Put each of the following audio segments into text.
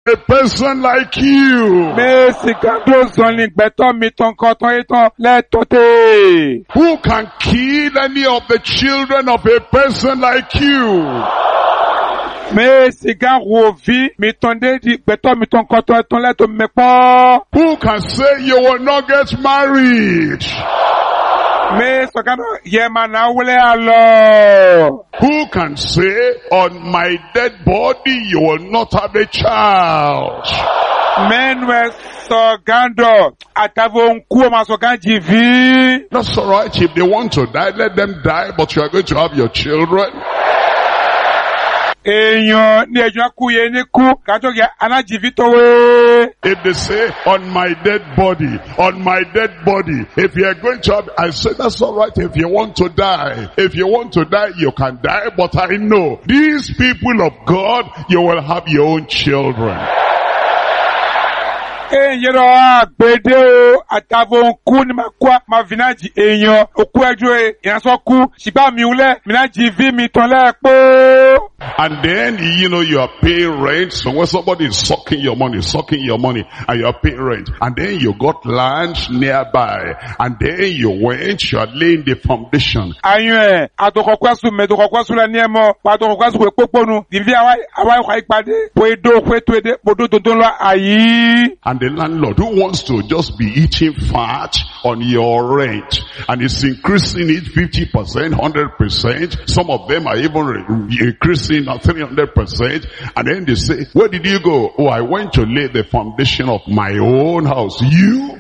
a person like you. Who can kill any of the children of a person like you? Who can say you will not get married? Who can say on my dead body you will not have a child? That's alright. If they want to die, let them die, but you are going to have your children. If they say on my dead body, if you are going to have, I say that's alright. If you want to die, you can die, but I know these people of God, you will have your own children. If And then, you are paying rent. So when somebody is sucking your money, and you are paying rent. And then you got land nearby. And then you went, you are laying the foundation. And the landlord who wants to just be eating fat on your rent, and is increasing it 50%, 100%. Some of them are even increasing at 300%. And then they say, where did you go? Oh, I went to lay the foundation of my own house. You?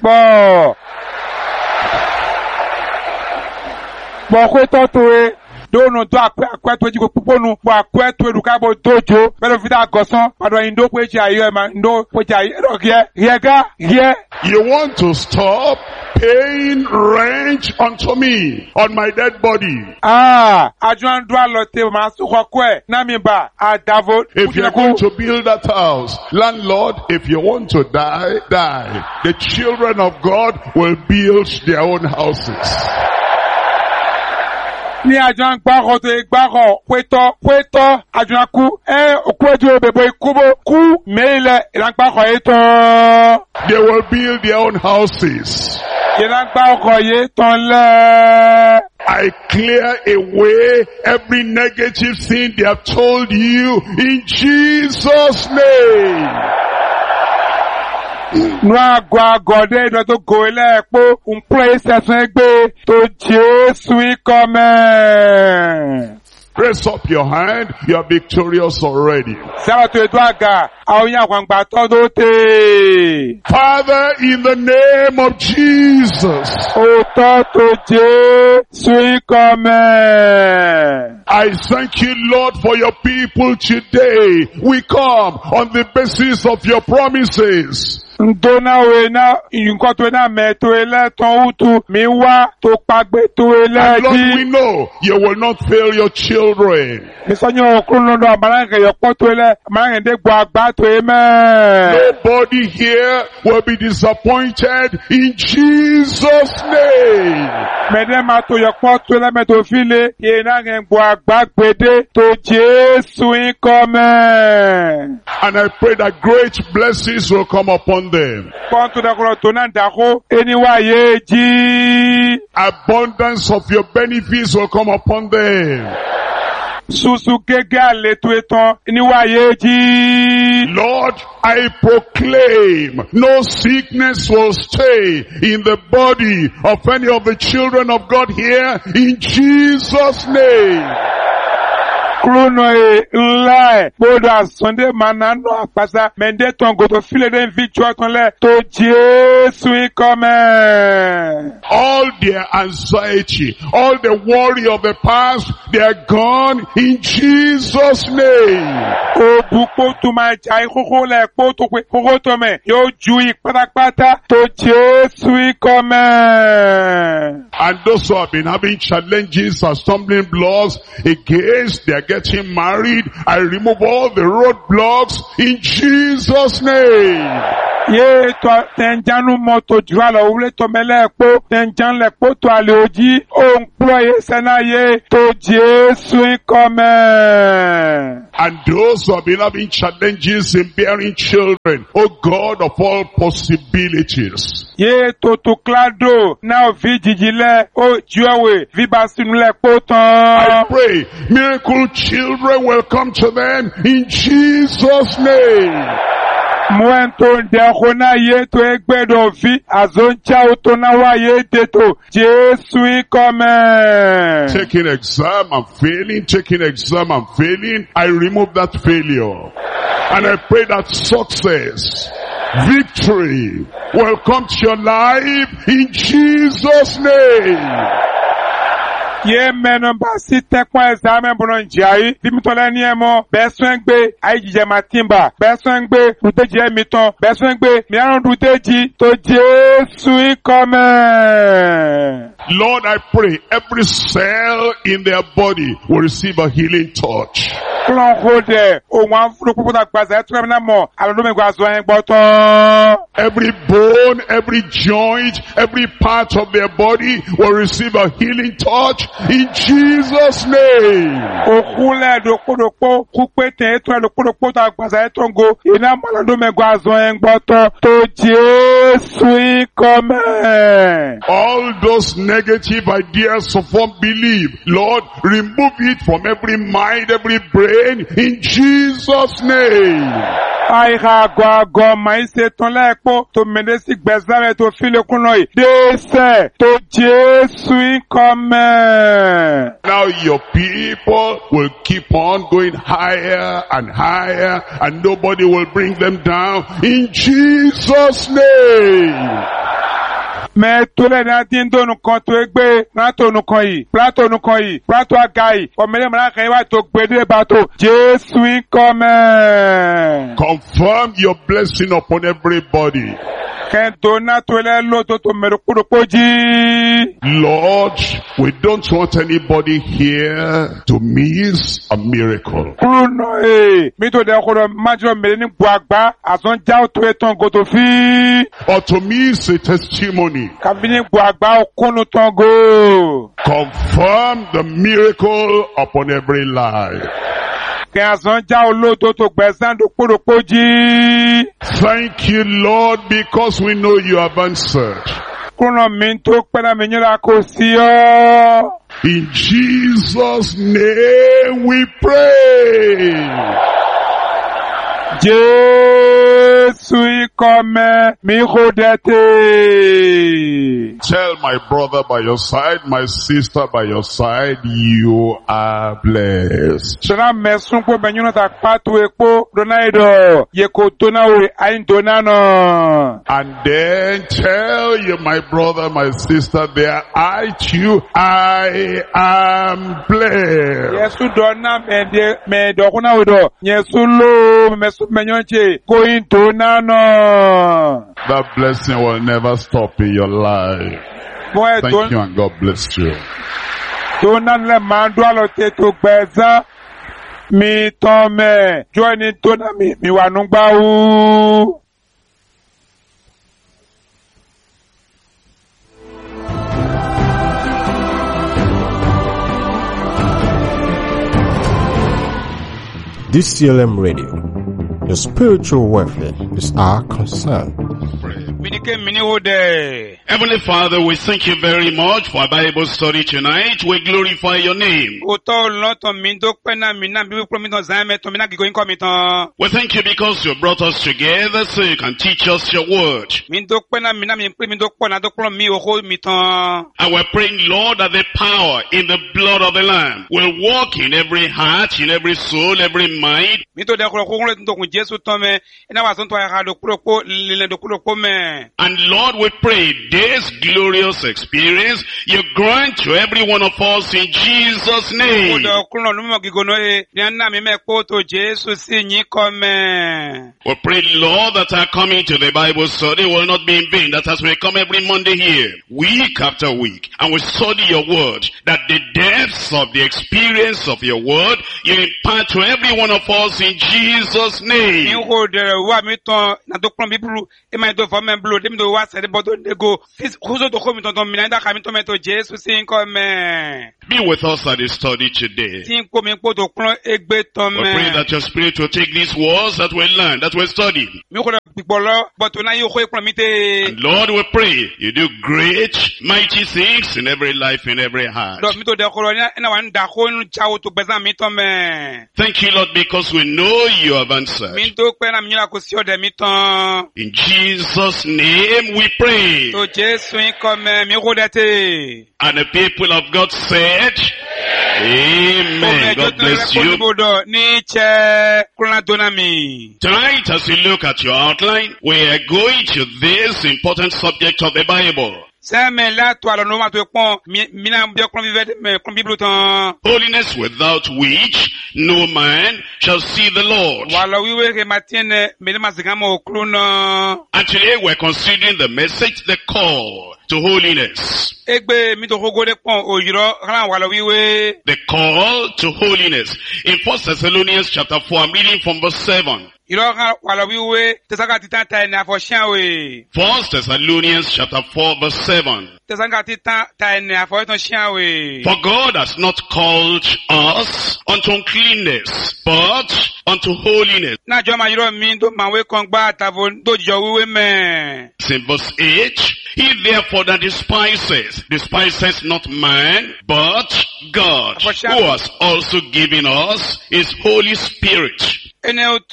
Dono do akweto jigo puponu bo akweto edukabo dojo pero vida gosan pado indo peji ayo ma indo peji ayo You want to stop paying rent unto me on my dead body. Ajuan do alote ma so kokwe na mi ba adavo. If you are going to build that house, landlord, if you want to die. The children of God will build their own houses. Ni ajuan gbaro to gbaro kweto ajuan ku okwejo bebo ikubo ku meile ilan gbaro eto. They will build their own houses. Ilan gbaro eton le. I clear away every negative thing they have told you in Jesus' name. Noa gwa gode do to go ile po place esun egbe to Jesu come. Raise up your hand. You are victorious already. Father, in the name of Jesus, I thank you, Lord, for your people today. We come on the basis of your promises. And Lord, we know you will not fail your children. Nobody here will be disappointed in Jesus' name. And I pray that great blessings will come upon them. Abundance of your benefits will come upon them. Lord, I proclaim no sickness will stay in the body of any of the children of God here in Jesus' name. Sunday manano apasa mende tongo to file den victoire ton le to Jesu come. All their anxiety, all the worry of the past, they are gone in Jesus' name. Obuko to my chai koko le poto kwe koko to me yo jui patakpata to Jesu come. And those who have been having challenges and stumbling blocks against their getting married, I remove all the roadblocks in Jesus' name. Ye to tenjanu moto juala ule to mele po tenjan le po to ale oji on ploye senaye to Jesu come. And those who have been having challenges in bearing children, oh God of all possibilities. Ye to klado na vijijile o juawe vibasinule potan. I pray miracle children will come to them in Jesus' name. Mwento ndekona yeto egbedo vi azoncha otonawa yeteto Jesu come. Taking exam and failing, taking exam and failing, I remove that failure. And I pray that success, victory will come to your life in Jesus' name. Ye menomba si tekwa examen bono njai dimitole ni emo beswengbe ayije matimba beswengbe uteje miton beswengbe miaron uteji to Jesu come. Lord, I pray every cell in their body will receive a healing touch. Every bone, every joint, every part of their body will receive a healing touch in Jesus' name. All those negative ideas of unbelief, Lord, remove it from every mind, every brain, in Jesus' name. Now your people will keep on going higher and higher, and nobody will bring them down in Jesus' name. Me tole na dindo nu kan to egbe na to nu kan yi plato nu kan yi plato agai o mele mara kan wa to gbede bato Jesu come. Confirm your blessing upon everybody. Lord, we don't want anybody here to miss a miracle. Or to miss a testimony. Confirm the miracle upon every life. Thank you, Lord, because we know you have answered. In Jesus' name we pray. Tell my brother by your side, my sister by your side, you are blessed. And then tell you, my brother, my sister, there, I too, I am blessed. That blessing will never stop in your life. Thank you and God bless you. DCLM Radio. Your spiritual welfare is our concern. Heavenly Father, we thank you very much for our Bible study tonight. We glorify your name. We thank you because you brought us together so you can teach us your word. And we're praying, Lord, that the power in the blood of the Lamb will walk in every heart, in every soul, every mind. me. And Lord, we pray this glorious experience you grant to every one of us in Jesus' name. We pray, Lord, that our coming to the Bible study will not be in vain, that as we come every Monday here, week after week, and we study your word, that the depths of the experience of your word, you impart to every one of us in Jesus' name. Be with us at the study today. We pray that your Spirit will take these words that we learn, that we study. And Lord, we pray you do great, mighty things in every life, in every heart. Thank you, Lord, because we know you have answered. In Jesus' name we pray. And the people of God said, Amen. God bless you. Tonight, as we look at your outline, we are going to this important subject of the Bible. Holiness without which no man shall see the Lord. And today we're considering the message, the call to holiness. The call to holiness. In 1 Thessalonians chapter 4, I'm reading from verse 7. 1 Thessalonians chapter 4 verse 7. For God has not called us unto uncleanness, but unto holiness. In verse 8, he therefore that despises not man, but God, who has also given us his Holy Spirit. You see, in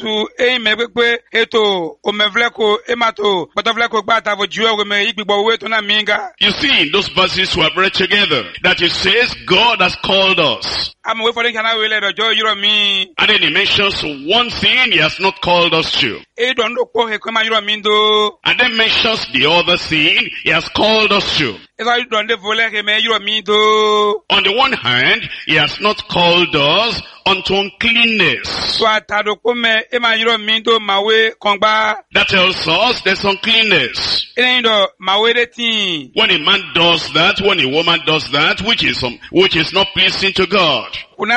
those verses we have read together, that it says God has called us. And then he mentions one thing he has not called us to. And then mentions the other thing he has called us to. On the one hand, he has not called us unto uncleanness. That tells us there's uncleanness. When a man does that, when a woman does that, which is not pleasing to God,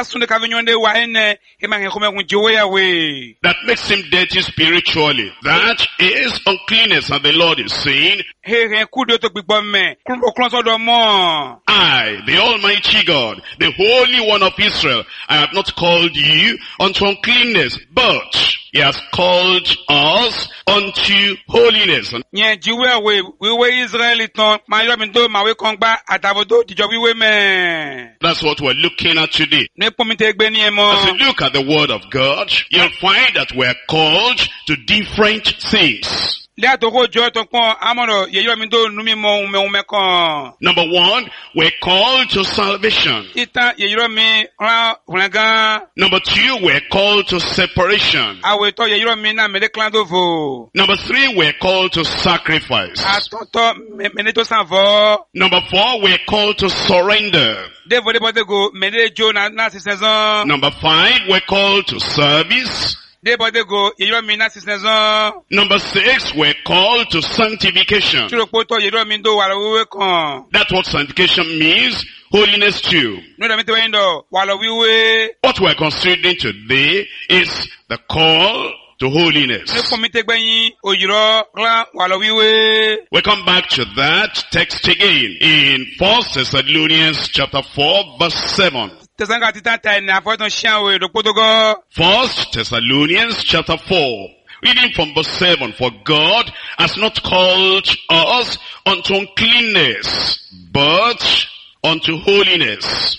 that makes him dirty spiritually, that is uncleanness, and the Lord is saying, I, the Almighty God, the Holy One of Israel, I have not called you unto uncleanness, but he has called us unto holiness. That's what we're looking at today. As you look at the Word of God, you'll find that we're called to different things. Number one, we're called to salvation. Number two, we're called to separation. Number three, we're called to sacrifice. Number four, we're called to surrender. Number five, we're called to service. Number six, we're called to sanctification. That's what sanctification means. Holiness too. What we're considering today is the call to holiness. We come back to that text again in 1 Thessalonians chapter 4 verse 7. 1 Thessalonians chapter 4. Reading from verse 7. For God has not called us unto uncleanness, but unto holiness.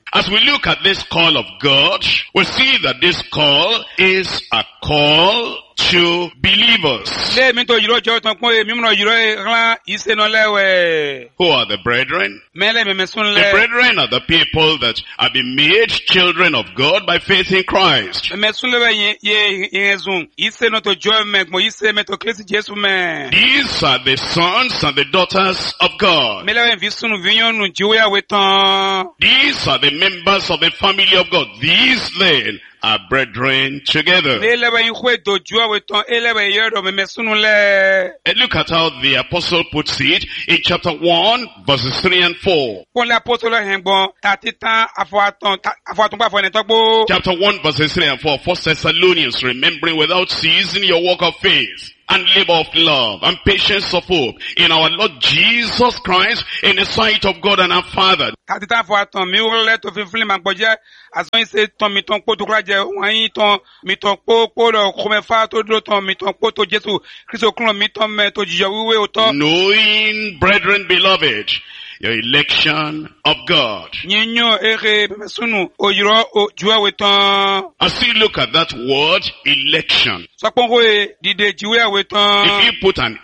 As we look at this call of God, we see that this call is a call to believers. Le mi to yiro jo tan pon mi mo yiro ran ise no lewe. Who are the brethren? Mele me sun The le. brethren are the people that have been made children of God by faith in Christ. Me sun lewe ye ezun. Ise no to jo me mo ise me to Christ Jesus me. These are the sons and the daughters of God. Mele vi sunu vinyon nu jiwe wetan. These are the members of the family of God. These then are brethren together. Mele we khwe do jiwe wetan ele we yedo me sunu le. And look at how the apostle puts it in chapter 1 verses 3 and 4. Pon l'apôtre hengbon tatitan afoaton pa fo ne togbo. Chapter 1 verses 3 and 4. 1 Thessalonians, remembering without ceasing your work of faith and labor of love and patience of hope in our Lord Jesus Christ in the sight of God and our Father. Tatitan afoaton mi o le to fi fili ma gboje ason ise ton mi ton po to kra je wan yin ton mi ton po lo ko me fa to do ton mi ton po to Jesu Kristo kun mi ton me to jijo wiwe o to. Knowing, brethren beloved, your election of God. Nyinyo ere me sunu o yiro o jiwe wetan. As you look at that word, election, So pon ko e dide jiwe wetan. if you put an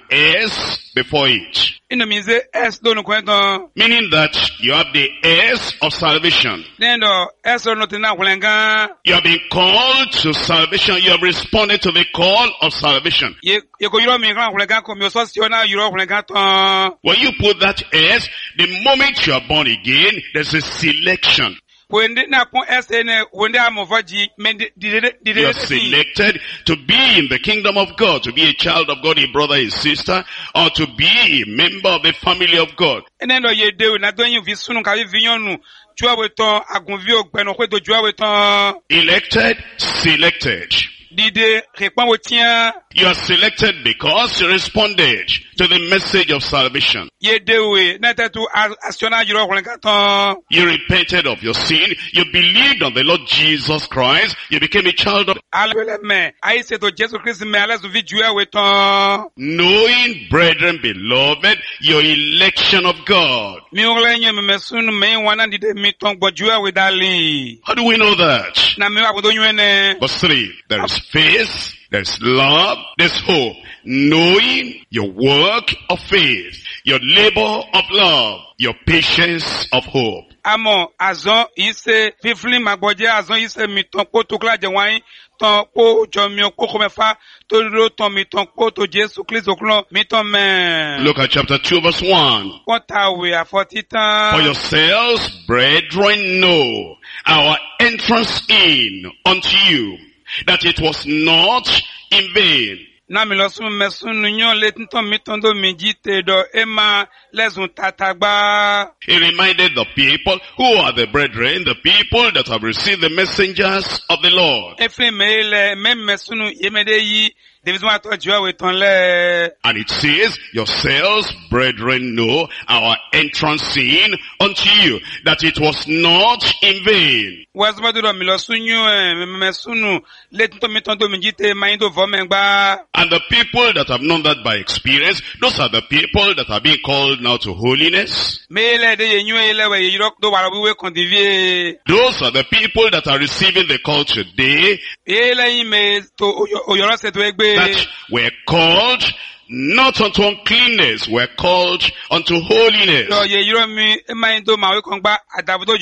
S before it, Ino mi ze es do no kwentan. meaning that you have the S of salvation. Den do es no tina kulengan. You have been called to salvation. You have responded to the call of salvation. Ye ko yiro mi kan kulengan ko mi o so si ona yiro kulengan tan. When you put that S, the moment you are born again, there's a selection. Wende na pon SN wende amofaji me You are selected to be in the kingdom of God, to be a child of God, a brother, a sister, or to be a member of the family of God. ene no ye de na don yin vi sunu ka vi vinyonu juwa wetan agunvi ogbeno kwe do juwa wetan Elected, selected. dide repon wo tian You are selected because you responded to the message of salvation. ye de we na tetu asiona yiro kulengan tan. You repented of your sin. You believed on the Lord Jesus Christ. You became a child of Alwele me ai se to Jesus Christ me ala su vi juwa wetan. knowing, brethren beloved, your election of God. Mi o le yin me sunu me wana dide mi ton gbo juwa we dali. How do we know that? Na me wa bo do yin ne. Verse 3, there is faith, there's love, there's hope. Knowing your work of faith, your labor of love, your patience of hope. Amo azon ise fiflin magboje azon ise mi ton po to kla je wan ton po jo mi ko ko mefa to ro ton mi ton po to Jesus Christ okulon mi ton men. Look at chapter 2 verse 1. Konta we afoti For tan. yourselves, brethren, know our entrance in unto you, that it was not in vain. Na mi lo sun me sun nyon le ton mi ton do mi jite do e ma lezun tatagba. He reminded the people, who are the brethren, the people that have received the messengers of the Lord. E fle me le me me sunu yemede yi devizon ato jiwa we ton le. And it says, yourselves, brethren, know our entrance in unto you, that it was not in vain. Wazba do mi lo sun yon me sunu le ton mi ton do mi jite ma yin do vo me gba. And the people that have known that by experience, those are the people that are being called now to holiness. Mele de ye nyu elewe ye yiro do wara wiwe kondivie. Those are the people that are receiving the call today, Ele yin me to oyoro se to egbe. that were called not unto uncleanness, were called unto holiness. Yo ye yiro mi ma yin do ma we kon gba adabudo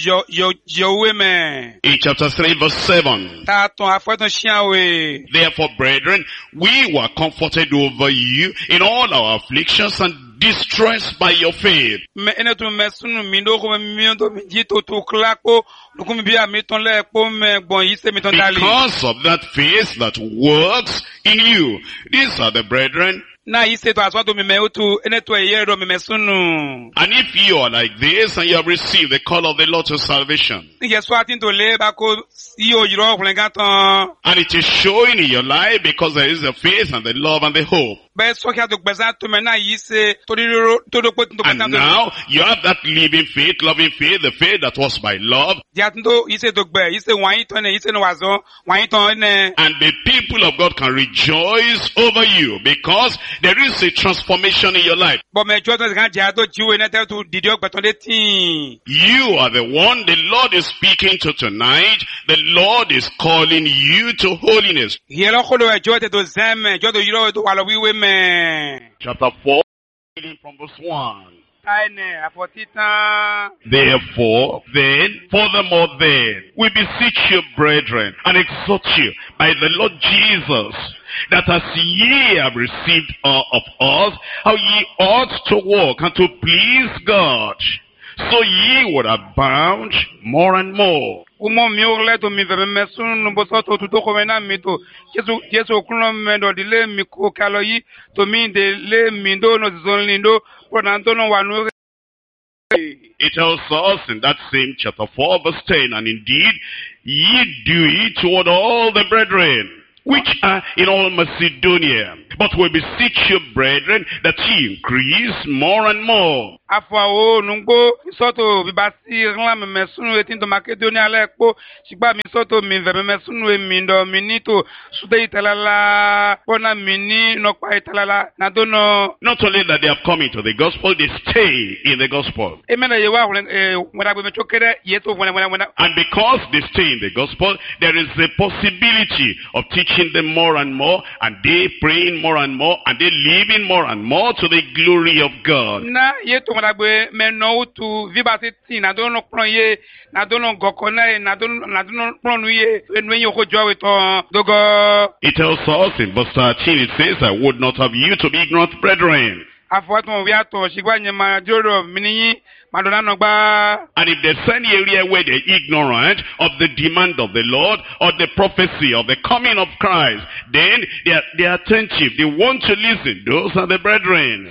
yo we me. In chapter 3 verse 7. Ta ton afoton shian we. Therefore, brethren, we were comforted over you in all our afflictions and distress by your faith. Me ene tu me sunu mi do ko mi do mi ji to klako lukumi bi a mi ton le po me gbon yi se mi ton dali. Because of that faith that works in you. These are the brethren. Na yi se to aswa do mi me otu ene to ye do mi me sunu. And if you are like this and you have received the call of the Lord to salvation, Ni je so atin to le ba ko yo yiro kulengan tan. and it is showing in your life because there is the faith and the love and the hope, And now you have that living faith, loving faith, the faith that was by love. And the people of God can rejoice over you because there is a transformation in your life. You are the one the Lord is speaking to tonight. The Lord is calling you to holiness. Chapter 4, reading from verse 1. Therefore, then, furthermore then, we beseech you, brethren, and exhort you by the Lord Jesus, that as ye have received of us, how ye ought to walk and to please God, so ye would abound more and more. It tells us in that same chapter 4 verse 10, and indeed ye do it toward all the brethren which are in all Macedonia. But we beseech you, brethren, that ye increase more and more. Not only that they have come into the gospel, they stay in the gospel. And because they stay in the gospel, there is a possibility of teaching them more and more, and they praying more and more, and they living more and more to the glory of God. It tells us in verse 13, it says, I would not have you to be ignorant, brethren. And if there's any area where they're ignorant of the demand of the Lord or the prophecy of the coming of Christ, then they're attentive. They want to listen. Those are the brethren.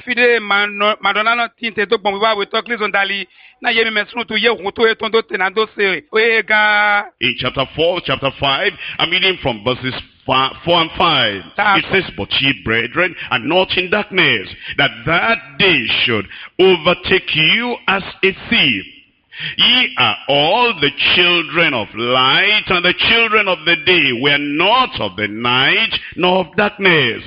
In chapter 4, chapter 5, I'm reading from verses 4 and 5. It says, but ye, brethren, are not in darkness, that day should overtake you as a thief. Ye are all the children of light, and the children of the day. We are not of the night, nor of darkness.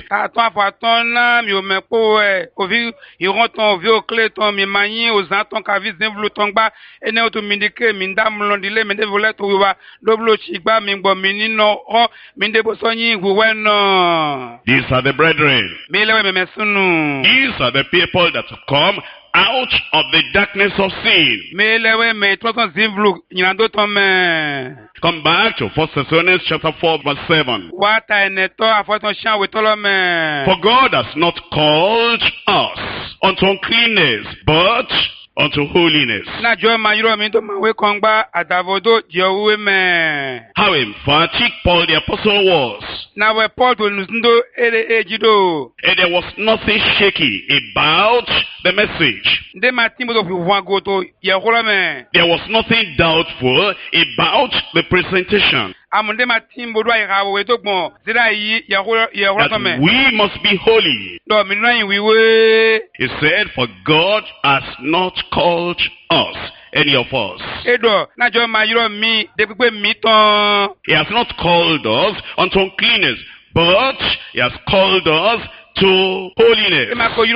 These are the brethren. These are the people that have come out of the darkness of sin. Come back to 1 Thessalonians chapter 4 verse 7. For God has not called us unto uncleanness, but unto holiness. How emphatic Paul the apostle was. And there was nothing shaky about the message. There was nothing doubtful about the presentation. That we must be holy. He said, for God has not called us, any of us. He has not called us unto uncleanness, but He has called us to holiness.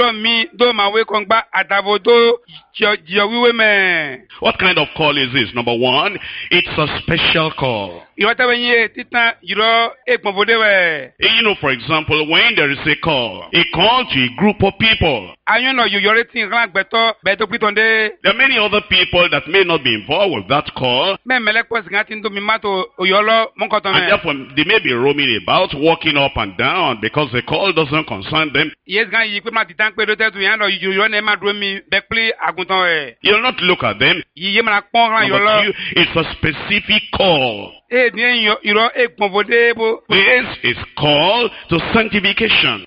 What kind of call is this? Number one, it's a special call. You know, for example, when there is a call to a group of people, there are many other people that may not be involved with that call, and therefore they may be roaming about, walking up and down, because the call doesn't concern them. You'll not look at them. Number two, it's a specific call. This is called to sanctification.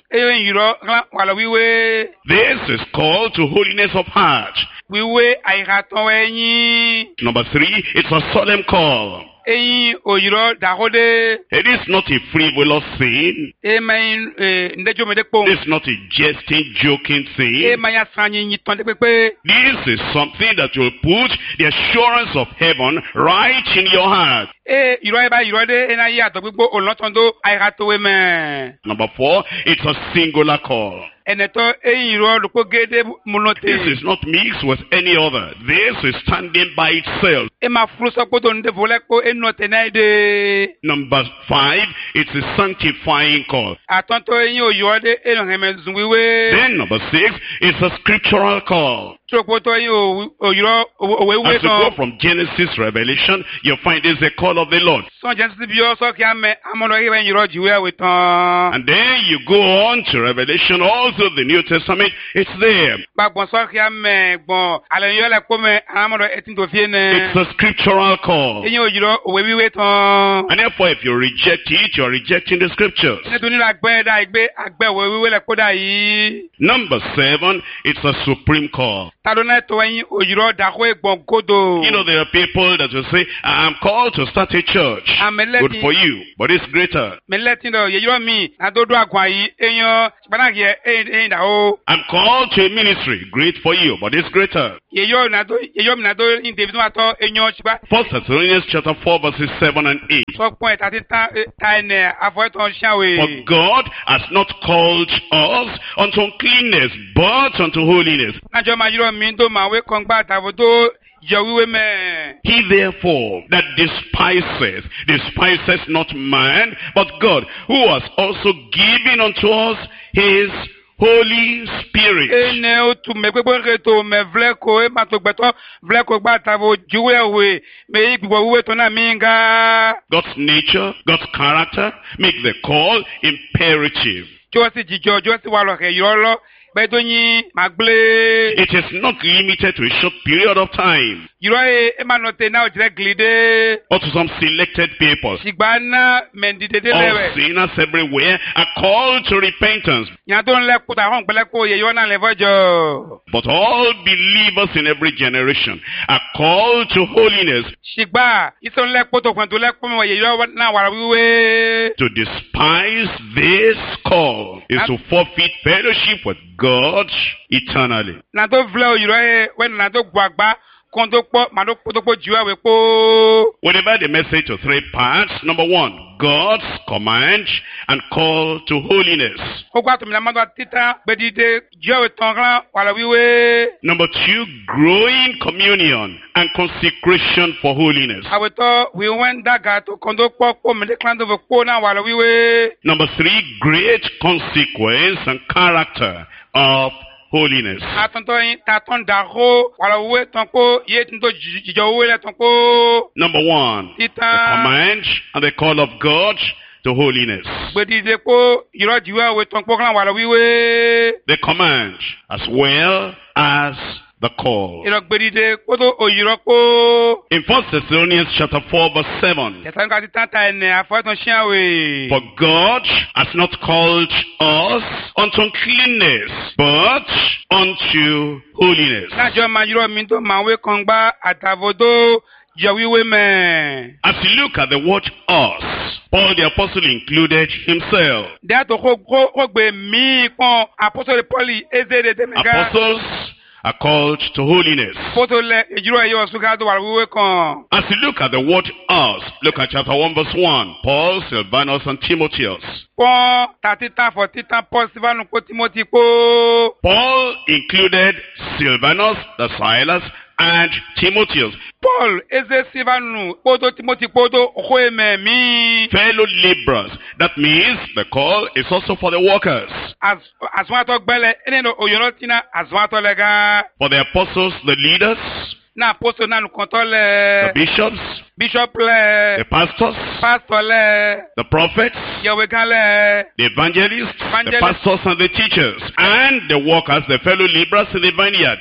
This is called to holiness of heart. Number three, it's a solemn call. eyin oyiro dagode. It is not a frivolous thing. Emeyin ndejo mede po. It is not a jesting, joking thing. Emaya sanyi nyiton de pepe. This is something that will put the assurance of heaven right in your heart. Iro eba iro de ena yi atogbo olotondo airatowe me. Number 4, it's a singular call. Eneto iro luko gede munote. This is not mixed with any other. This is standing by itself. Ema frusa koto nde voleko enote naide. Number 5, it's a sanctifying call. Atonto yin oyo de eno heme zunwiwe. Then number 6, it's a scriptural call. Chokoto yin oyiro owewe As you go from Genesis, Revelation, you find this a call of the Lord. Son Genesis bio so ki ame amono hiwe yiro jiwe weton. And then you go on to Revelation, also the New Testament, it's there. Bagbon so ki ame gbon aleyo le kome amono etin to fie ne. It's a scriptural call. Yin oyiro owewe weton. And therefore, if you reject it, you're rejecting the scriptures. Netoni la gbe da igbe agbe owewe le koda yi. Number 7, it's a supreme call. Tadona to yin oyiro dako egbon kodo. You know, there are people that will say, I'm called to start a church. Good for you, but it's greater. I'm called to a ministry. Great for you, but it's greater. 1 Thessalonians chapter 4 verses 7 and 8. For God has not called us unto uncleanness, but unto holiness. He therefore that despises not man, but God, who has also given unto us his Holy Spirit. God's nature, God's character make the call imperative. It is not limited to a short period of time or to some selected people. All sinners everywhere are called to repentance. But all believers in every generation are called to holiness. To despise this call is to forfeit fellowship with God eternally. We divide the message to 3 parts. Number 1, God's command and call to holiness. Number 2, growing communion and consecration for holiness. Number 3, great consequence and character of holiness. Number 1, the command and the call of God to holiness. The command as well as the call. In 1 Thessalonians chapter 4 verse 7. For God has not called us unto uncleanness, but unto holiness. As you look at the word us, Paul the apostle included himself. Apostles are called to holiness. As you look at the word us, look at chapter 1 verse 1. Paul, Silvanus, and Timotheus. Paul included Silvanus, the Silas, and Timotheus. Paul, fellow laborers. That means the call is also for the workers. For the apostles, the leaders, the bishops, the pastors, the prophets, the evangelists, the pastors and the teachers, and the workers, the fellow laborers in the vineyard.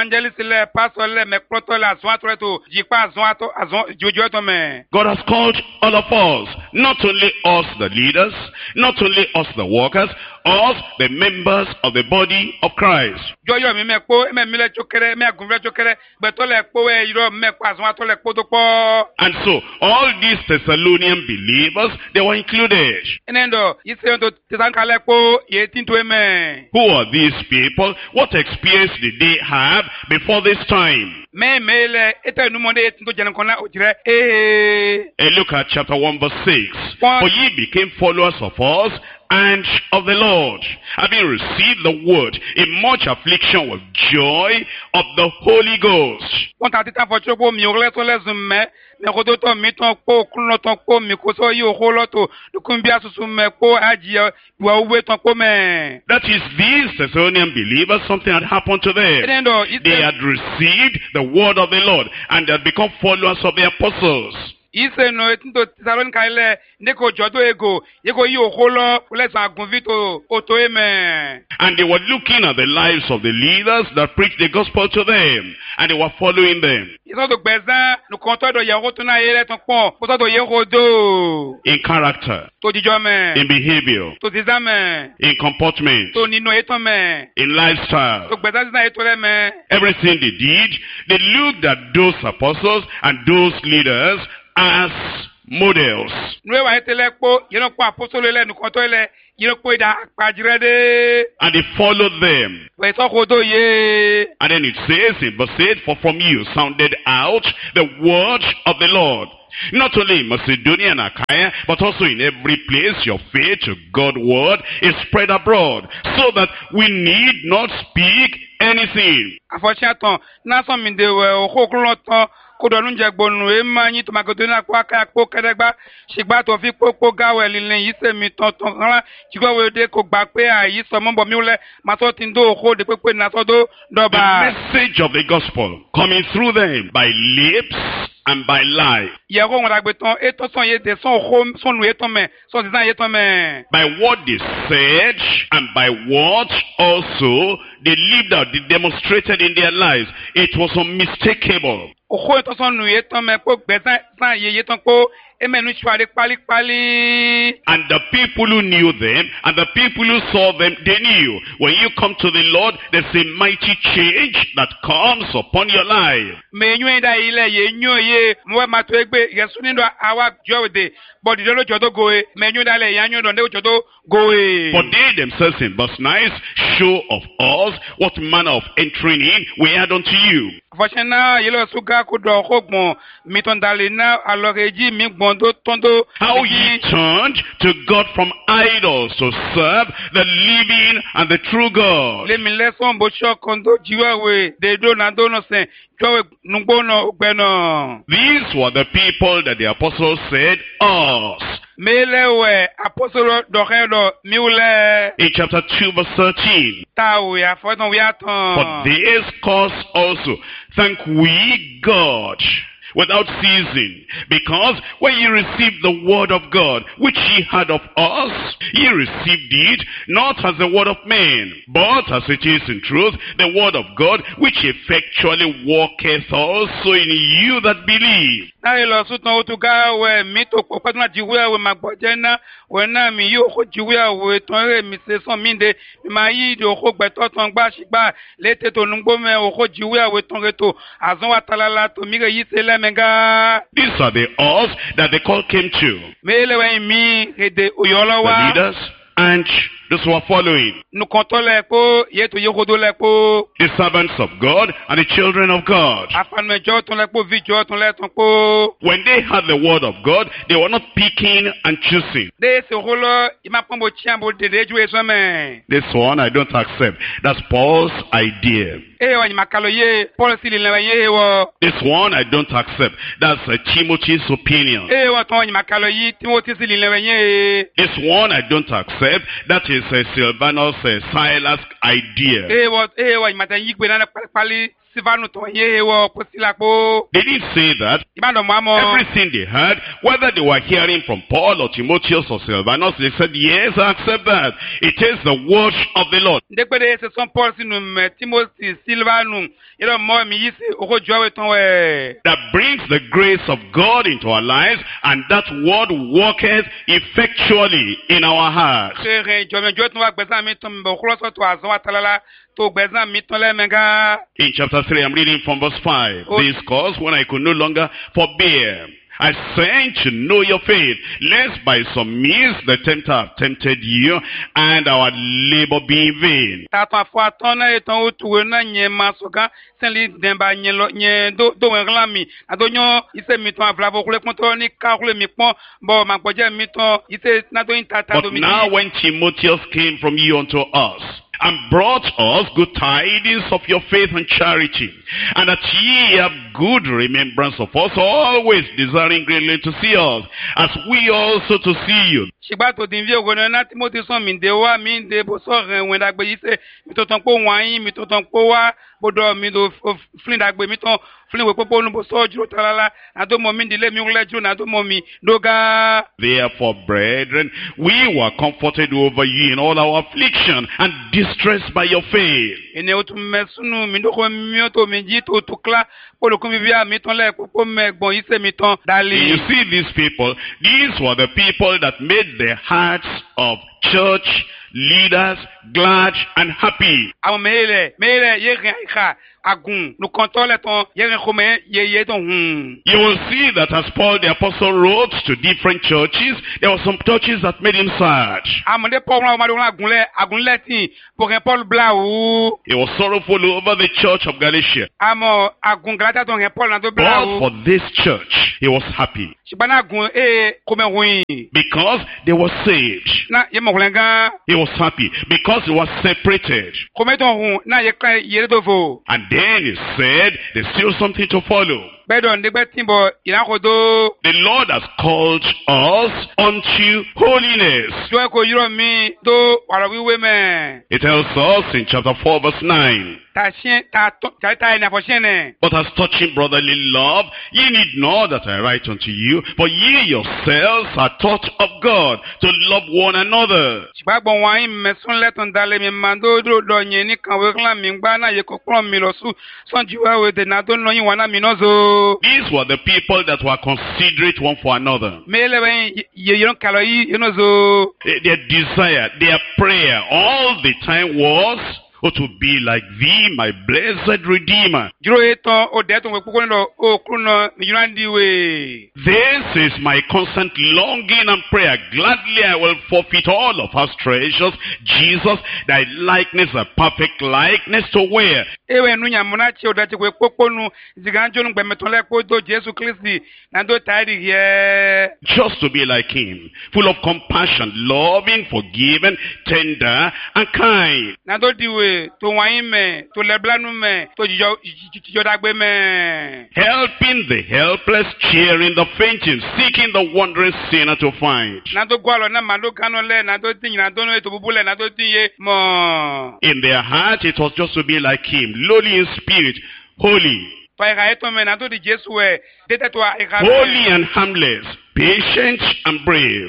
God has called all of us, not only us the leaders, not only us the workers, us the members of the body of Christ. And so, all these Thessalonian believers, they were included. Enendo, ise to tesankale po yetin to eme. Who are these people? What experience did they have before this time? Me mele ete numonde yetin to jenankona ojire. And look at chapter 1 verse 6. What? For ye became followers of us and of the Lord, having received the word in much affliction with joy of the Holy Ghost. Wọ́n ta títà fọ́jọ́ pé mi ò lẹ́tọ́ lẹ́sùn mẹ́, mi kò tó tọ́ mi tán pé òkun lọ tán pé mi kò sọ yí òkú lọ́tọ̀, dùkún bí asùsùn mẹ́ pé àjìyà ìwà òwe tán pé mẹ́. That is, these Thessalonian believers, something had happened to them. Enendo, They had received the word of the Lord and had become followers of the apostles. ise no etin to Thessalonica ile ndeko jodo ego yeko yi òkú lọ lẹ́sùn àgùnfítò òtò eme. And they were looking at the lives of the leaders that preached the gospel to them, and they were following them. Ìsọ́dọ̀ gbẹ̀zán nùkan tọ́dọ̀ yẹ̀wò tó náà yẹ lẹ́tọ̀ pọ̀, kó tọ́dọ̀ yẹ̀wò dò. In character, Tó jíjọ́ mẹ́. in behavior, Tó ti zá mẹ́. in comportment, Tó nínú ètò mẹ́. in lifestyle. Tó gbẹ̀zán sísá ètò rẹ̀ mẹ́. Everything they did, they looked at those apostles and those leaders as models. Nùwé wà ètèlẹ́ pọ̀ yẹn pọ̀ àpòsólò ilẹ̀ nùkan tó ilẹ̀ yẹn pọ̀ ìdá àpàjìrẹ́ dé. And they followed them. Wẹ̀ sọ́kò tó yé. And then it says in verse 8, for from you sounded out the word of the Lord. Not only in Macedonia and Achaia, but also in every place your faith to God's word is spread abroad, so that we need not speak anything. Àfọ̀ṣẹ́ náà sọ mi dé wẹ̀ òkú òkú lọ́tọ̀. Kódọ̀nù jẹ gbónú ema yín tó Makedonia kó akáyà kó kẹ́dẹ́gbá ṣègbà tó fi pópó gáwẹ̀ lílẹ̀ yìí sẹ́mi tọ̀tàn rárá jùgbọ́ wẹ́dẹ́ kò gbà pé àyí sọmọ́ bọ̀ mí wọlé màtọ́ ti ń dó òkú òde pépé nàtọ́dọ́ dọ́ba. The message of the gospel coming through them by lips and by life. Yẹ̀kọ́ wọn dàgbé tán ètò sàn yé dé sàn òkú sọnù ètò mẹ́ sàn ti sàn ètò mẹ́. By what they said and by what also they lived out, they demonstrated in their lives. It was unmistakable. Òkú ètò sọnù ètò mẹ́ pé gbẹ̀sán sàn yé tán pé emenu ṣùwárí pálípálí. And the people who knew them and the people who saw them, they knew. When you come to the Lord, there's a mighty change that comes upon your life. Mẹ̀yún ẹ̀dá ilẹ̀ yé nyó yé mwẹ́ máa tó ẹgbẹ́ yẹ̀sùn nínú àwa jọ́wọ́dẹ bọ̀dì lọ́dọ̀ jọ́dọ̀ goe mẹ̀yún ẹ̀dá ilẹ̀ yẹn nyó dọ̀ jọ́dọ̀ goe. But they themselves in verse 9 show of us what manner of entering in we had unto you. Àfọ̀ṣẹ́ náà yẹ lọ sùgá kó dọ̀ ọkọ̀ gbọ̀n mi tán dalẹ̀ náà àlọ́kẹ́jì mi gbọ̀n tó tọ́ndó. How ye turned to God from idols to serve the living and the true God. Lémi lẹ́sọ̀n bó ṣọ́kan tó jíwẹ́wé dèdó náà dóná sẹ̀ jọ́wé nugbóná gbẹ́nà. These were the people that the apostles said, us. Melewe apostolo dọ̀kẹ́dọ̀ miwulẹ̀. In chapter 2 verse 13. Táwé àfọ́tàn wíyàtàn. For this cause also thank we God without ceasing, because when ye received the word of God, which ye had of us, ye received it not as the word of men, but as it is in truth, the word of God, which effectually worketh also in you that believe. Náà lọ sútàn ó tún gáwẹ̀ mi tó pọ̀ pẹ́ tó náà jíwé àwẹ̀ máa gbọ́jẹ́ náà wẹ̀ náà mi yóò kó jíwé àwẹ̀ tán rẹ̀ mi ṣe sàn mí de mi máa yí ìdí òkú gbẹ̀tọ́ tán gbá ṣìgbà létè tó nugbó mẹ́ òkú jíwé àwẹ̀ tán rẹ̀ tó àzán wa talala tó mi rẹ̀ yí ṣe lẹ́mẹ̀gá. These are the us that the call came to. Mẹ́lẹ̀wẹ̀ mi èdè òyọ́ The lọ́wọ́. leaders and those who are following. Nùkọ́tọ́ lẹ̀ kó yétò yékodó lẹ̀ kó. The servants of God and the children of God. Afanumẹjọ́ tún lẹ̀ kó fíjọ́ tún lẹ̀ tún kó. When they had the word of God, they were not picking and choosing. Dé sèkó lọ ìmá pọ́nbó tíyànbó dèdè ju èso mẹ́. This one I don't accept. That's Paul's idea. Eye wa nyima kalo ye Paul sili lewe ye wo. This one I don't accept. That's Timothy's opinion. Eye wa ton nyima kalo yi Timothy sili lewe ye. This one I don't accept. That is Silvanus Silas' idea. Eye wa nyima tan yigbe na pali Silvanus ton ye wo posilapo. They didn't say that. Ibando mamo. Everything they heard, whether they were hearing from Paul or Timotheus or Silvanus, they said, yes, I accept that. It is the word of the Lord. Ndekpede se son Paul sinu Timothy Silvanus yero mo mi yisi oko jowe ton we. That brings the grace of God into our lives, and that word worketh effectually in our hearts. Kere jome jo ton wa gbesa mi ton bo khloso to azon wa talala to gbesa mi ton le menga. In chapter 3, I'm reading from verse 5. Oh. This cause when I could no longer forbear, I sent to know your faith, lest by some means the tempter have tempted you, and our labor be in vain. Tata fwa tona eton utuwe na nye masoka senli demba nye do wenglami adonyo ise miton avlavo kule konto ni kakule mikpon bo makboje miton ise nado intata But domini. now when Timotheus came from you unto us, and brought us good tidings of your faith and charity, and that ye have good remembrance of us, always desiring greatly to see us, as we also to see you. Shigba to dinvi ogona na Timothy son min de wa min de bo so ren wen dagbe yise mi to ton po wan mi to ton po wa bodo mi do flin dagbe mi ton flin we popo nu bo so juro talala na do mo min dile mi ule juro na do mo mi doga. Therefore, brethren, we were comforted over you in all our affliction and distressed by your faith. Ene otu mesunu mi do ko mi to mi ji to tukla polo ko mi via mi ton le popo me gbon yise mi ton dali. You see these people, these were the people that made the hearts of church leaders glad and happy. Àwọn mele ye ren ikha agun nu kontole ton ye ren khome ye ton You will see that as Paul the apostle wrote to different churches, there were some churches that made him sad. Amande Paul ma do agun letin pour un Paul bla ou. He was sorrowful over the church of Galatia. Amo agun Galata ton un Paul na do bla But ou. for this church, he was happy Shibana agun kome ruin. because they were saved. Na ye mo lenga He was happy because he was separated. kome ton run na ye kan ye do vo. And then he said, there's still something to follow. Bedo ndegbe timbo ina ko do. The Lord has called us unto holiness. Jo ko yiro mi do wala wiwe me. It tells us in chapter 4 verse 9. Ta ina fo shene. But as touching brotherly love, ye need not that I write unto you, for ye yourselves are taught of God to love one another. Shibagbo wan yin mesun leton dale mi mando do nye ni kan we klan mi gba na ye ko pon mi lo su son jiwa we de na do no yin wana mi no zo. These were the people that were considerate one for another. Mele ben ye yon kalo yi no zo. Their desire, their prayer all the time was, oh, to be like thee, my blessed Redeemer. Juro eton o de ton we poko no o kruno mi yurandi we. This is my constant longing and prayer. Gladly I will forfeit all of us treasures, Jesus, thy likeness, a perfect likeness to wear. Ewe nu nyamuna che o da che we poko nu ziganjo nu gbemeton le ko do Jesus Christi na do tari here. Just to be like him, full of compassion, loving, forgiving, tender, and kind. Na do diwe to wan me to leblanu me to jijo dagbe me. Helping the helpless, cheering the fainting, seeking the wandering sinner to find. Na do gwalo na mando kano le na do tin na do no to bubule na do tin ye mo. In their heart, it was just to be like him, lowly in spirit, holy. Pa eto me na do di Jesu we dete to a Holy and harmless, patient and brave,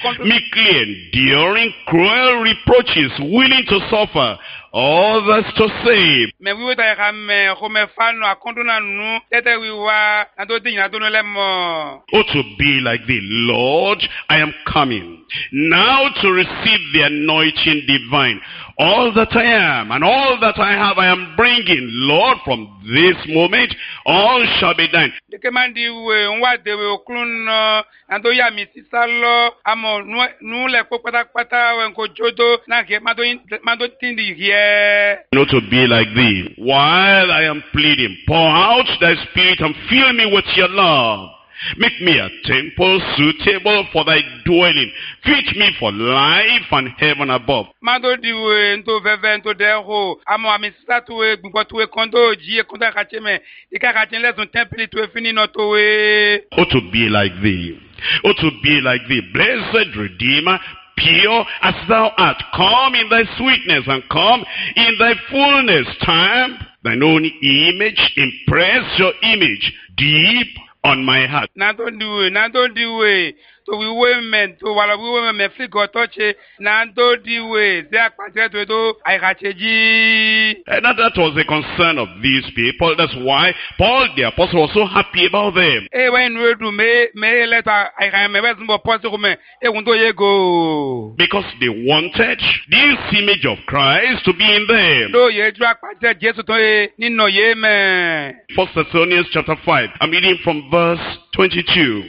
meekly enduring cruel reproaches, willing to suffer, others to save. Me wiwe ta me home fano akondo na nu dete wiwa na do tin na do no le mo. Oh, to be like thee, Lord, I am coming now to receive the anointing divine. All that I am and all that I have I am bringing, Lord, from this moment, all shall be done. De kemandi we nwa de we okrun no na do ya mi sisalo amo nu le ko pata we nko jodo na ke mado tindi here. Not to be like thee, while I am pleading, pour out thy spirit and fill me with your love. Make me a temple suitable for thy dwelling. Fit me for life and heaven above. Mado diwe nto veve nto deho amo amisisa tuwe gbogbo tuwe kondo jiye kondo akacheme ika akacheme lesun temple tuwe fini no towe. Oh, to be like thee. Oh, to be like thee, blessed Redeemer, pure as thou art. Come in thy sweetness and come in thy fullness. Stamp thine own image, impress your image deep on my heart. Na don't do it. To to women to wala women me fligo toche na ndo diwe ze akpate to do aikacheji. And that was the concern of these people. That's why Paul the apostle was so happy about them. When we do me letter I me wes mo post me wundo yego. Because they wanted this image of Christ to be in them. Do ye ju akpate Jesu to nino ye me. 1 Thessalonians chapter 5. I'm reading from verse 22.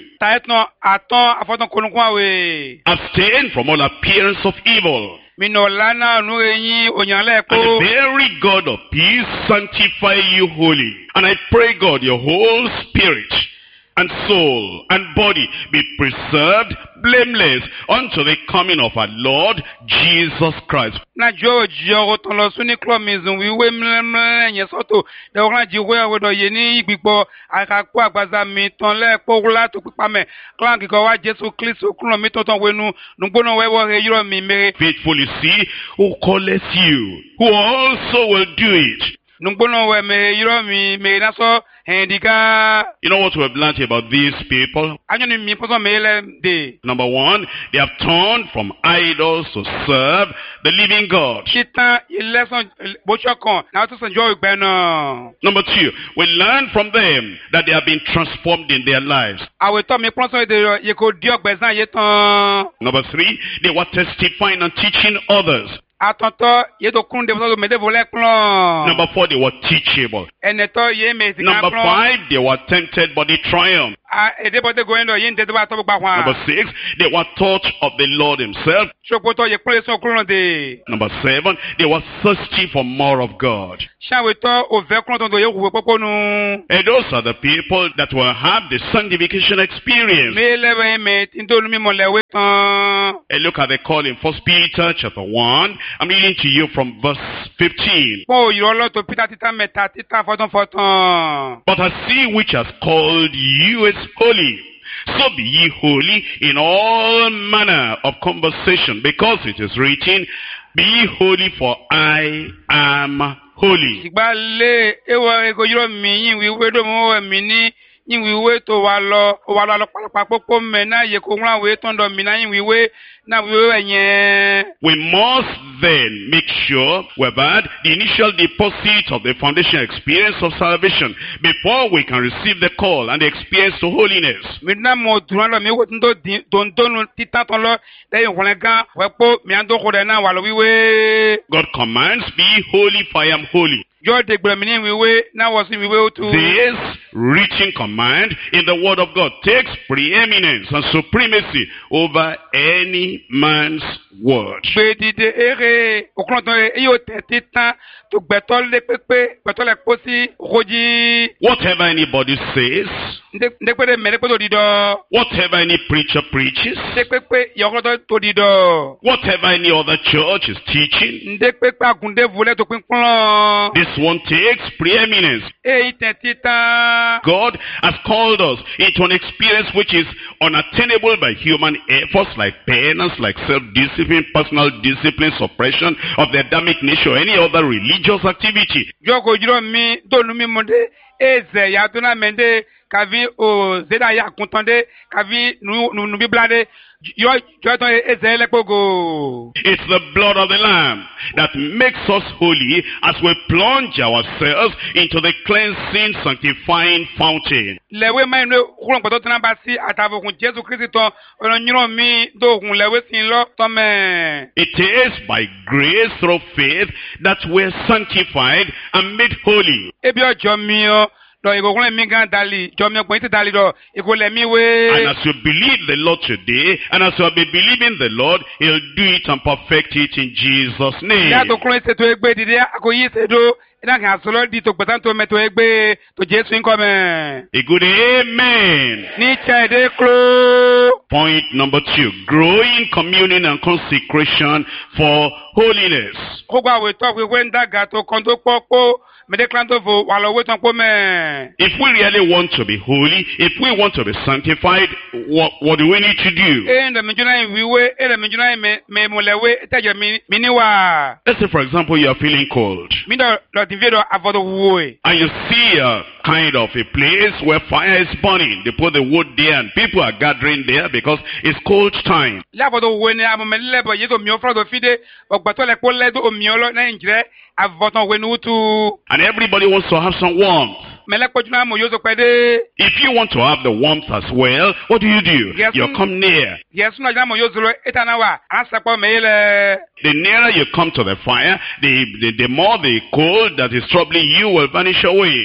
Abstain from all appearance of evil. And the very God of peace sanctify you wholly. And I pray God your whole spirit and soul and body be preserved blameless unto the coming of our Lord Jesus Christ. Na Jojo ton lo suni klomizun wi we mlenye soto de ran ji we wodo ye ni igbipo akaku agbaza mi ton le pogula to pipa me clan ko wa Jesu Christ okun mi ton wenu nugbono we wo yiro mi mere. Faithful is he who calleth you, who also will do it. Nugbono we me yiro mi me na so handika. You know what we've learned about these people? Number one, they have turned from idols to serve the living God. Number two, we learn from them that they have been transformed in their lives. Number three, they were testifying and teaching others. Number four, they were teachable. Number five, they were tempted but they triumphed. Number six, they were taught of the Lord himself. Number seven, they were thirsty for more of God. And those are the people that will have the sanctification experience. And look at the call in 1 Peter chapter 1. I'm reading to you from verse 15. But as he which has called you is holy, so be ye holy in all manner of conversation, because it is written, be ye holy, for I am holy. We must then make sure we've had the initial deposit of the foundation experience of salvation before we can receive the call and the experience to holiness. God commands, be holy, for I am holy. This written command in the word of God takes preeminence and supremacy over any man's word. Whatever anybody says, whatever any preacher preaches, whatever any other church is teaching, this one takes preeminence. God has called us into an experience which is unattainable by human efforts like penance, like self-discipline, personal discipline, suppression of the Adamic nature, or any other religious activity. It's the blood of the Lamb that makes us holy as we plunge ourselves into the cleansing, sanctifying fountain. It is by grace through faith that we're sanctified and made holy. And as you believe the Lord today, and as you have been believing the Lord, He'll do it and perfect it in Jesus' name. A good amen. Point number 2, growing communion and consecration for holiness. Me declanto vo walo weton ko me. If we really want to be holy, if we want to be sanctified, what do we need to do? Enda menjuna wiwe, enda menjuna me molewe tajo miniwa. Let's say, for example, you are feeling cold. Mindo lo divido avodo wuwe. And you see a kind of a place where fire is burning. They put the wood there and people are gathering there because it's cold time. La avodo wuwe ne amomele bo yedo miofra do fide ogbato le ko ledo omiolo na njire avoton wenutu. And everybody wants to have some warmth. If you want to have the warmth as well, what do? You come near. The nearer you come to the fire, the more the cold that is troubling you will vanish away.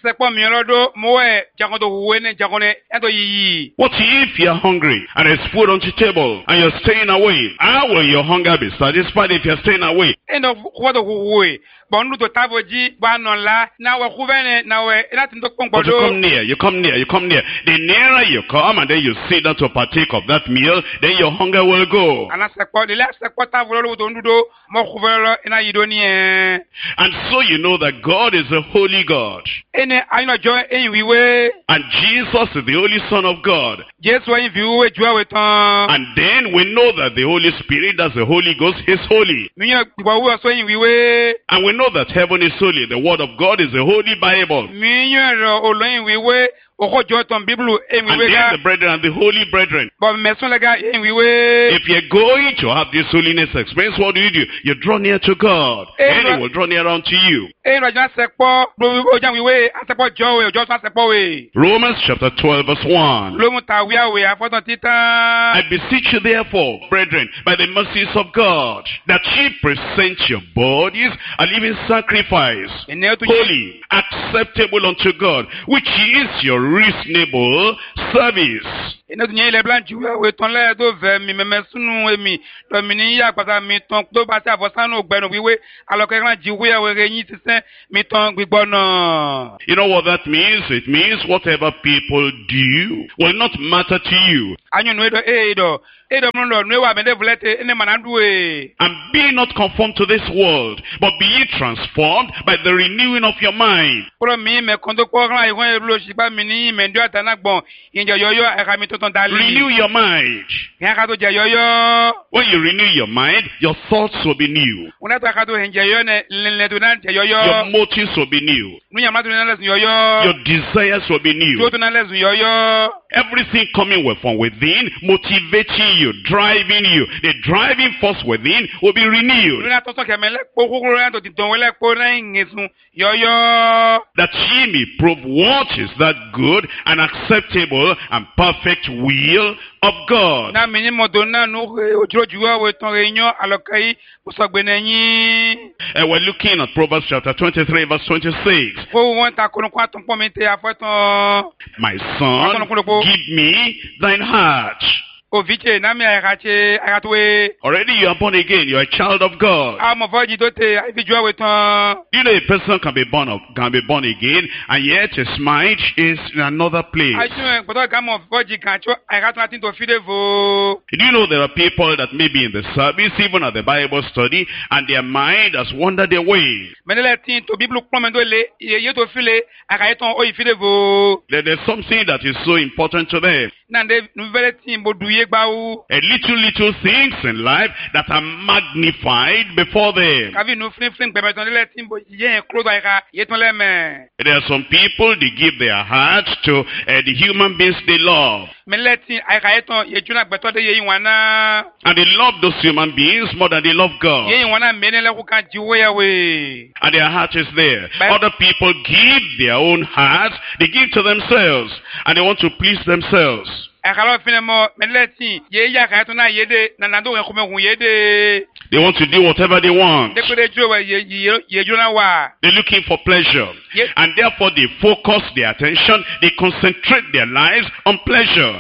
What if you're hungry and there's food on the table and you're staying away? How will your hunger be satisfied if you're staying away? But you come near. The nearer you come and then you sit down to partake of that meal, then your hunger will go. And so you know that God is a holy God. And Jesus is the Holy Son of God. And then we know that the Holy Spirit, that's the Holy Ghost, is holy. And we know that heaven is holy. The Word of God is the Holy Bible. And then the brethren and the holy brethren. If you're going to have this holiness experience, what do? You draw near to God, and He will draw near unto you. Romans chapter 12 verse 1. I beseech you therefore, brethren, by the mercies of God, that ye present your bodies a living sacrifice, holy, acceptable unto God, which is your reasonable service. So you know what that means? It means whatever people do will not matter to you. And be not conformed to this world, but be ye transformed by the renewing of your mind. Renew your mind. When you renew your mind, your thoughts will be new. Your motives will be new. Your desires will be new. Everything coming from within, motivating you, driving you. The driving force within will be renewed. That ye may prove what is that good and acceptable and perfect will of God. And we're looking at Proverbs chapter 23 verse 26. My son, give me thine heart. Already you are born again. You are a child of God. You know a person can be born again, and yet his mind is in another place. Do you know there are people that may be in the service, even at the Bible study, and their mind has wandered away? There's something that is so important to them. A little things in life that are magnified before them. There are some people, they give their hearts to the human beings they love. And they love those human beings more than they love God. And their heart is there. Other people give their own hearts, they give to themselves, and they want to please themselves. They want to do whatever they want. They're looking for pleasure. And therefore they focus their attention, they concentrate their lives on pleasure.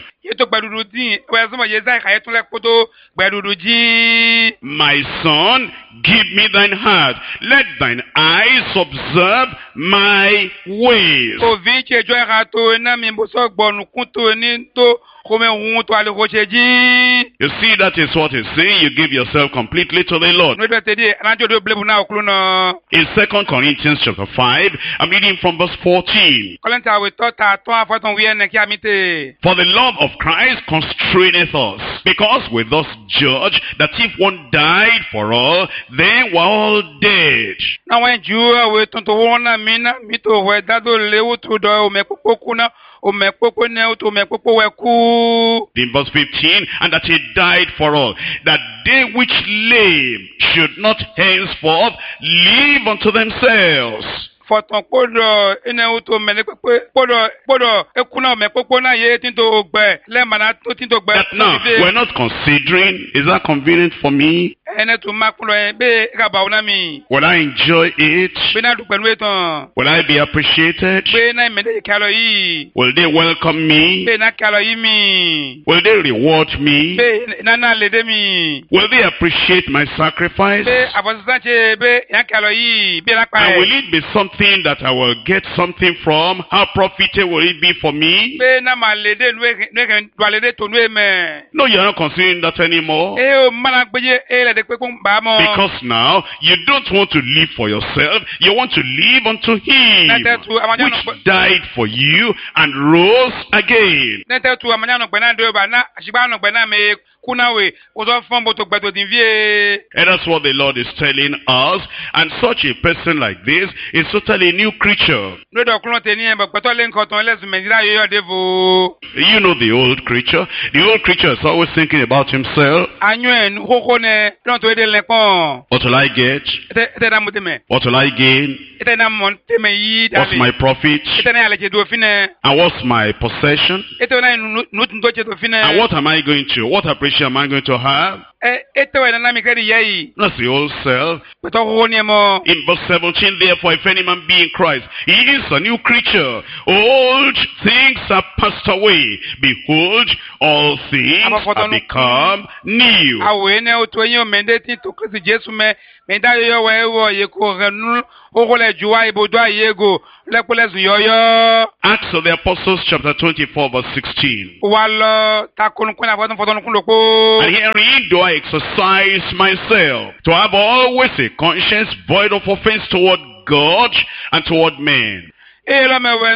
My son, give me thine heart. Let thine eyes observe my ways. O vice joy rato na mi boso gbonu kunto ni to kome hun to ale roche ji. You see, that is what he's saying. You give yourself completely to the Lord. No te di anjo do blebu na oklu no. In 2 Corinthians chapter 5, I'm reading from verse 14. Kolenta we to ta to afoton wi en ki amite. For the love of Christ constraineth us, because we thus judge that if one died for all, then we're all dead. Na wen ju we ton to wona mina mi to we dado lewu to do o me popoku na o me popo ne o to me popo we ku. In verse 15, and that he died for all, that they which live should not henceforth live unto themselves. Foton podo ene o to me podo ekuna me popo na ye tin to gbe le mana to tin to gbe. That now, we're not considering, is that convenient for me? Ene to makulo be ka ba una mi. Will I enjoy it? Be na du pelu etan. Will I be appreciated? Be na me de kalo yi. Will they welcome me? Be na kalo yi mi. Will they reward me? Be na le de mi. Will they appreciate my sacrifice? Be abosanche be yan kalo yi be la pa. And will it be something that I will get something from? How profitable will it be for me? Be na ma le de no le de to no me. No, you're not considering that anymore. O mana gbeje le de pe kun ba mo. Because now, you don't want to live for yourself. You want to live unto Him, which died for you and rose again. And that's what the Lord is telling us. And such a person like this is totally a new creature. You know the old creature? The old creature is always thinking about himself. What will I get? What will I gain? What's my profit? And what's my possession? And what am I going to? What appreciation am I going to have? That's the old self. In verse 17, therefore, if any man be in Christ, he is a new creature. Old things are passed away. Behold, all things are become new. Acts of the Apostles chapter 24 verse 16. And herein do I exercise myself, to have always a conscience void of offense toward God and toward men. You know there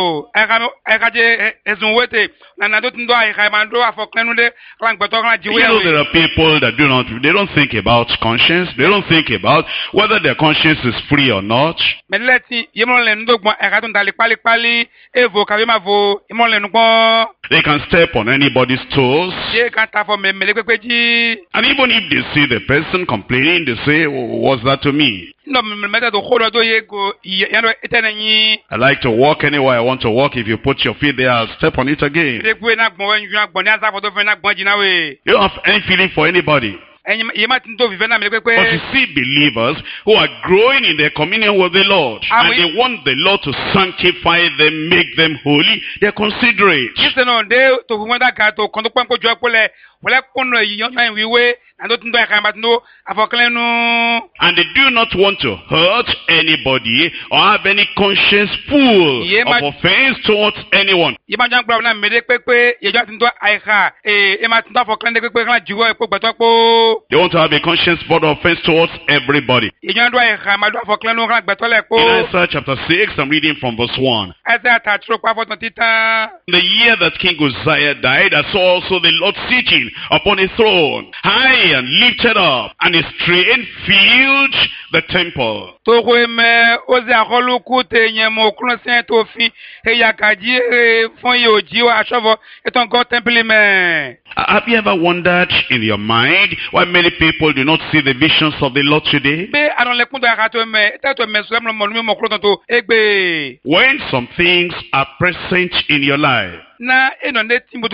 are people that they don't think about conscience. They don't think about whether their conscience is free or not. They can step on anybody's toes. And even if they see the person complaining, they say, what's that to me? I like to walk anywhere I want to walk. If you put your feet there, I'll step on it again. You don't have any feeling for anybody. But you see believers who are growing in their communion with the Lord, and they want the Lord to sanctify them, make them holy. They're considerate. And they do not want to hurt anybody or have any conscience full of offense towards anyone. They want to have a conscience full of offense towards everybody. In Isaiah chapter 6, I'm reading from verse 1. The year that King Uzziah died, I saw also the Lord sitting upon a throne, high and lifted up, and his train filled the temple. Have you ever wondered in your mind why many people do not see the visions of the Lord today? When some things are present in your life, and they do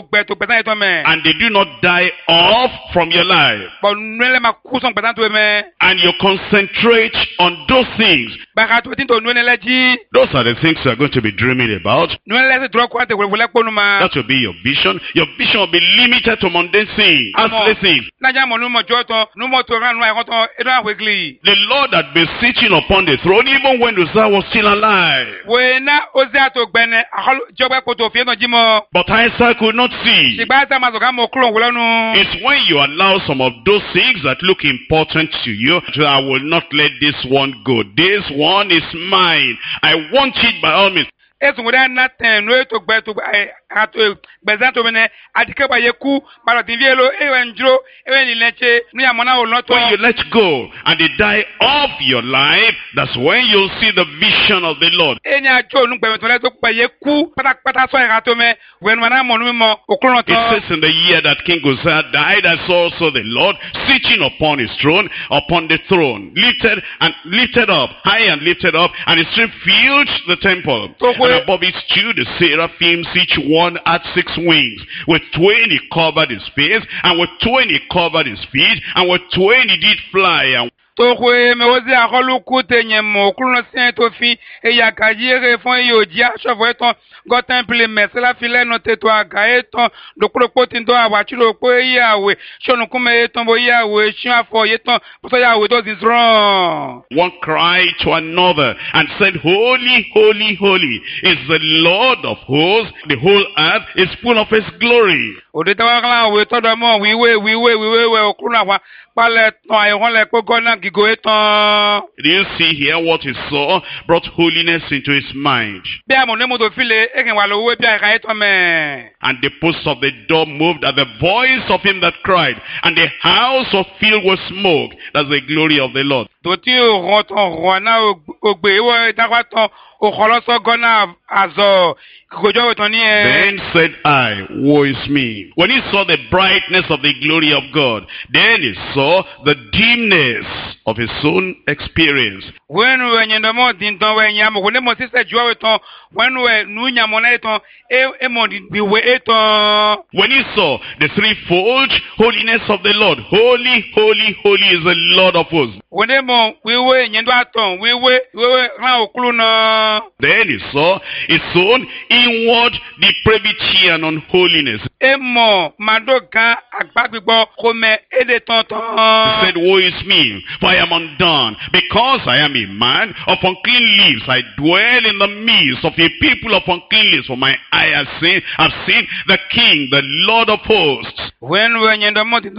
not die off from your life, and you concentrate on those things, Bakato tinto nueneleji. Those are the things you are going to be dreaming about. Nuenele draw kwante wele konuma. That will be your vision. Your vision will be limited to mundane things, earthly things. Naja mo numo joto, numo to ran wa koto edo wegli. The Lord had been sitting upon the throne even when Uzziah was still alive. We na Uzziah to gbene ahol jogbe koto fi no jimo. But Isaiah could not see. Sigba mazoka mo kuro wulanu. It's when you allow some of those things that look important to you, I will not let this one go. This one is mine. I want it by all means. Esu ngode na ten no to gbe to ato bezato mene adike ba yeku baro tinvielo ewe njro ewe ni leche nu ya mona o to. When you let go and they die of your life, that's when you'll see the vision of the Lord. Enya jo nu gbe to le to pa yeku pata so ato me when wana mo nu mo okron to. It says in the year that King Uzziah died, I saw also the Lord sitting upon his throne, lifted up, high and lifted up, and his stream filled the temple. And above it stood the seraphims, each one had 6 wings. With 20 covered his face, and with 20 covered his feet, and with 20 did fly. And Tokwe mewozi akolu kute nyemo kuno sen to fi e yakajire fon yo ji aso eton go temple mesela file no te to aga eton dokuro potin to awachiro po yawe sonu kuma eton bo yawe shin afo eton so yawe to is wrong. One cried to another and said, Holy, holy, holy is the Lord of hosts. The whole earth is full of his glory. Odetawakla we to do mo wiwe okuna wa pale no ayon le ko gona gigo eton. Do you see here what he saw brought holiness into his mind? Be amo ne mo to file eken wa lo we bi aka eton me. And the posts of the door moved at the voice of him that cried, and the house was filled with smoke. That's the glory of the Lord. Doti o roton rona ogbe wo takwaton o kholoso gona azo gojo eton ni e. Then said I, woe is me. When he saw the brightness of the glory of God, then he saw the dimness of his own experience. When we nyendo mo dinton we nyamo ko ne mo sise juwa eton when we nu nyamo na eton e mo bi we eton. When he saw the threefold holiness of the Lord, holy, holy, holy is the Lord of hosts. When mo we nyendo aton we ran okulu na. Then he saw his own inward depravity and unholiness. Emo madoka agbagbo kome ede tonton. He said, woe is me, for I am undone, because I am a man of unclean lips. I dwell in the midst of a people of unclean lips, for my eye has seen the King, the Lord of hosts. When we nyendo mo